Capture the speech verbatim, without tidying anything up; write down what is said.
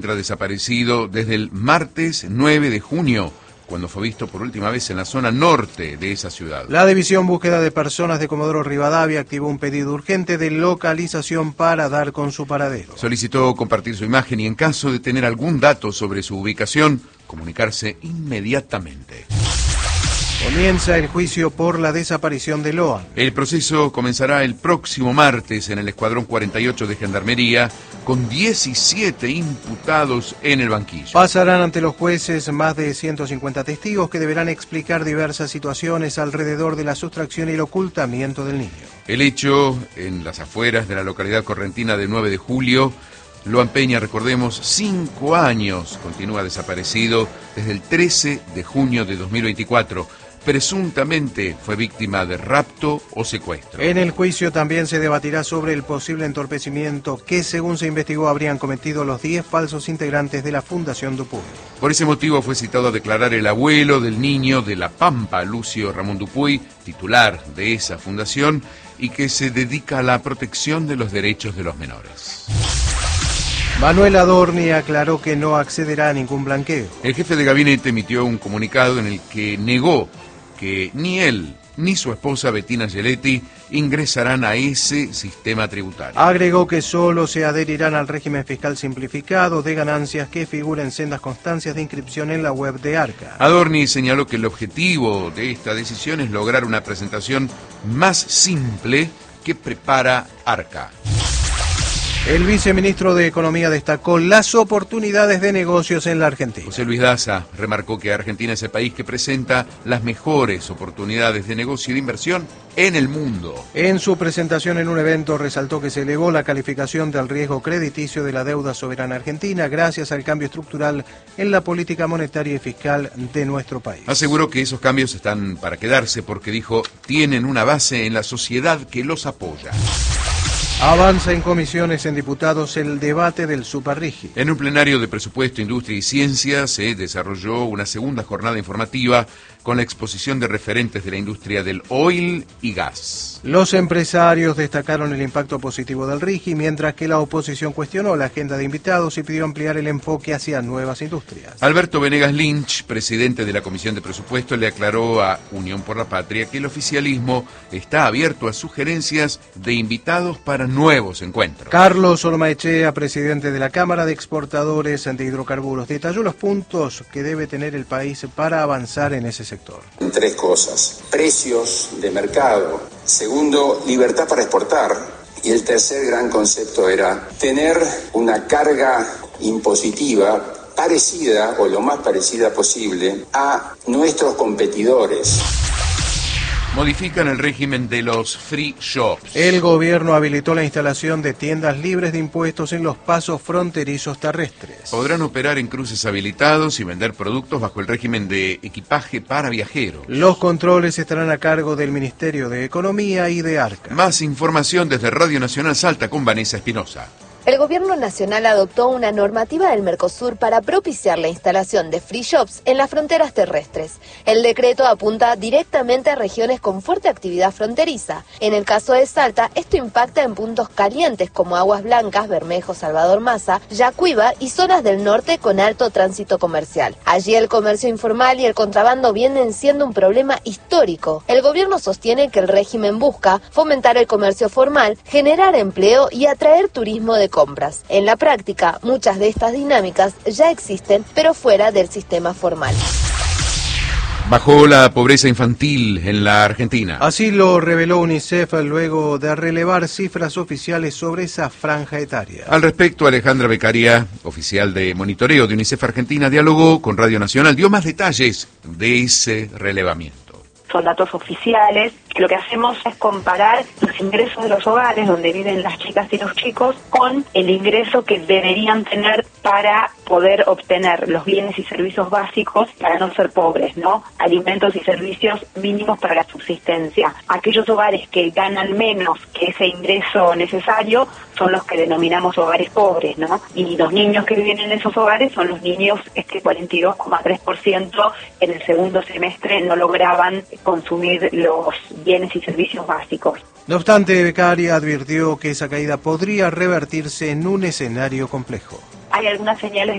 Desaparecido desde el martes nueve de junio, cuando fue visto por última vez en la zona norte de esa ciudad. La División Búsqueda de Personas de Comodoro Rivadavia activó un pedido urgente de localización para dar con su paradero. Solicitó compartir su imagen y, en caso de tener algún dato sobre su ubicación, comunicarse inmediatamente. Comienza el juicio por la desaparición de Loan. El proceso comenzará el próximo martes en el Escuadrón cuarenta y ocho de Gendarmería, con diecisiete imputados en el banquillo. Pasarán ante los jueces más de ciento cincuenta testigos que deberán explicar diversas situaciones alrededor de la sustracción y el ocultamiento del niño. El hecho, en las afueras de la localidad correntina de nueve de julio, Loan Peña, recordemos, cinco años, continúa desaparecido desde el trece de junio de dos mil veinticuatro. Presuntamente fue víctima de rapto o secuestro. En el juicio también se debatirá sobre el posible entorpecimiento que, según se investigó, habrían cometido los diez falsos integrantes de la Fundación Dupuy. Por ese motivo fue citado a declarar el abuelo del niño de La Pampa, Lucio Ramón Dupuy, titular de esa fundación y que se dedica a la protección de los derechos de los menores. Manuel Adorni aclaró que no accederá a ningún blanqueo. El jefe de gabinete emitió un comunicado en el que negó que ni él ni su esposa Bettina Geletti ingresarán a ese sistema tributario. Agregó que solo se adherirán al régimen fiscal simplificado de ganancias que figura en sendas constancias de inscripción en la web de Arca. Adorni señaló que el objetivo de esta decisión es lograr una presentación más simple que prepara Arca. El viceministro de Economía destacó las oportunidades de negocios en la Argentina. José Luis Daza remarcó que Argentina es el país que presenta las mejores oportunidades de negocio y de inversión en el mundo. En su presentación en un evento resaltó que se elevó la calificación del riesgo crediticio de la deuda soberana argentina gracias al cambio estructural en la política monetaria y fiscal de nuestro país. Aseguró que esos cambios están para quedarse porque, dijo, tienen una base en la sociedad que los apoya. Avanza en comisiones en diputados el debate del Superrigi. En un plenario de Presupuesto, Industria y Ciencia se desarrolló una segunda jornada informativa con la exposición de referentes de la industria del oil y gas. Los empresarios destacaron el impacto positivo del Rigi, mientras que la oposición cuestionó la agenda de invitados y pidió ampliar el enfoque hacia nuevas industrias. Alberto Venegas Lynch, presidente de la Comisión de Presupuesto, le aclaró a Unión por la Patria que el oficialismo está abierto a sugerencias de invitados para nuevos encuentros. Carlos Ormaechea, presidente de la Cámara de Exportadores de Hidrocarburos, detalló los puntos que debe tener el país para avanzar en ese sector. Tres cosas: precios de mercado, segundo, libertad para exportar, y el tercer gran concepto era tener una carga impositiva parecida o lo más parecida posible a nuestros competidores. Modifican el régimen de los free shops. El gobierno habilitó la instalación de tiendas libres de impuestos en los pasos fronterizos terrestres. Podrán operar en cruces habilitados y vender productos bajo el régimen de equipaje para viajeros. Los controles estarán a cargo del Ministerio de Economía y de Arca. Más información desde Radio Nacional Salta con Vanessa Espinosa. El gobierno nacional adoptó una normativa del Mercosur para propiciar la instalación de free shops en las fronteras terrestres. El decreto apunta directamente a regiones con fuerte actividad fronteriza. En el caso de Salta, esto impacta en puntos calientes como Aguas Blancas, Bermejo, Salvador Maza, Yacuiba y zonas del norte con alto tránsito comercial. Allí el comercio informal y el contrabando vienen siendo un problema histórico. El gobierno sostiene que el régimen busca fomentar el comercio formal, generar empleo y atraer turismo de compras. En la práctica, muchas de estas dinámicas ya existen, pero fuera del sistema formal. Bajó la pobreza infantil en la Argentina. Así lo reveló UNICEF luego de relevar cifras oficiales sobre esa franja etaria. Al respecto, Alejandra Beccaria, oficial de monitoreo de UNICEF Argentina, dialogó con Radio Nacional, dio más detalles de ese relevamiento. Son datos oficiales, que lo que hacemos es comparar los ingresos de los hogares donde viven las chicas y los chicos con el ingreso que deberían tener para poder obtener los bienes y servicios básicos para no ser pobres, ¿no? Alimentos y servicios mínimos para la subsistencia. Aquellos hogares que ganan menos que ese ingreso necesario son los que denominamos hogares pobres, ¿no? Y los niños que viven en esos hogares son los niños, este cuarenta y dos coma tres por ciento en el segundo semestre no lograban consumir los bienes y servicios básicos. No obstante, Beccaria advirtió que esa caída podría revertirse en un escenario complejo. hay algunas señales